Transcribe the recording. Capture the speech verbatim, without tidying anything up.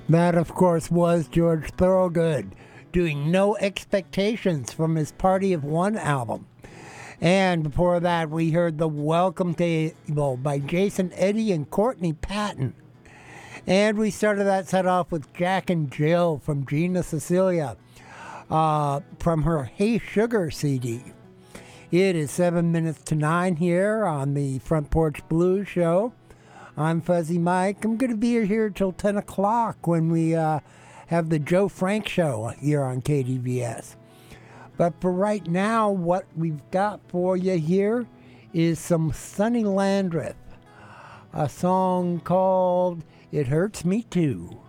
That, of course, was George Thorogood doing No Expectations from his Party of One album. And before that, we heard The Welcome Table by Jason Eddy and Courtney Patton. And we started that set off with Jack and Jill from Gina Cecilia uh, from her Hey Sugar C D. It is seven minutes to nine here on the Front Porch Blues Show. I'm Fuzzy Mike. I'm going to be here till ten o'clock when we uh, have the Joe Frank Show here on K D V S. But for right now, what we've got for you here is some Sonny Landreth, a song called It Hurts Me Too.